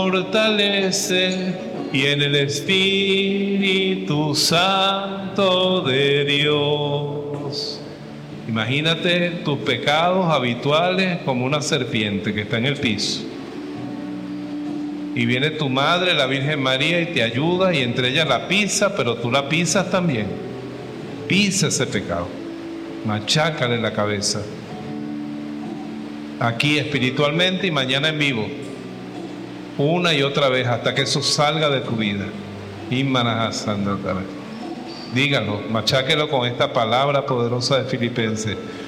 fortalece y en el Espíritu Santo de Dios. Imagínate tus pecados habituales como una serpiente que está en el piso. Y viene tu madre, la Virgen María, y te ayuda, y entre ellas la pisa, pero tú la pisas también. Pisa ese pecado. Machácale la cabeza. Aquí espiritualmente y mañana en vivo. Una y otra vez hasta que eso salga de tu vida. Dígalo, macháquelo con esta palabra poderosa de Filipenses.